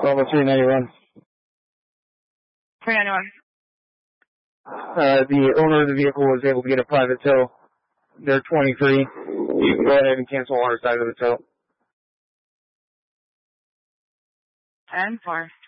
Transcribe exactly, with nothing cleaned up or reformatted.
Level three ninety-one. three ninety-one. Uh, the owner of the vehicle was able to get a private tow. They're twenty-three. You can go ahead and cancel our side of the tow. ten four.